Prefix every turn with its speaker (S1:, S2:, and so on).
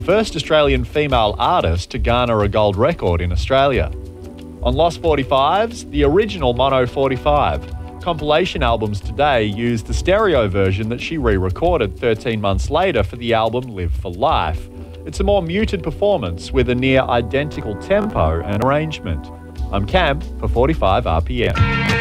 S1: First Australian female artist to garner a gold record in Australia. On Lost 45s, the original Mono 45. Compilation albums today use the stereo version that she re-recorded 13 months later for the album Live for Life. It's a more muted performance with a near identical tempo and arrangement. I'm Cam for 45 RPM.